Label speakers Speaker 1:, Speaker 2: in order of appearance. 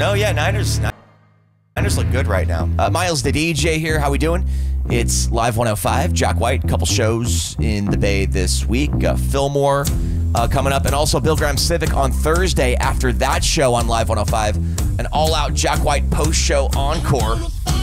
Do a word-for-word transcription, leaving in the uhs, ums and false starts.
Speaker 1: No, yeah, Niners. Niners look good right now. Uh, Miles the D J here. How we doing? It's Live one oh five. Jack White. A couple shows in the Bay this week. Uh, Fillmore uh, coming up, and also Bill Graham Civic on Thursday. After that show on Live one oh five, an all-out Jack White post-show encore.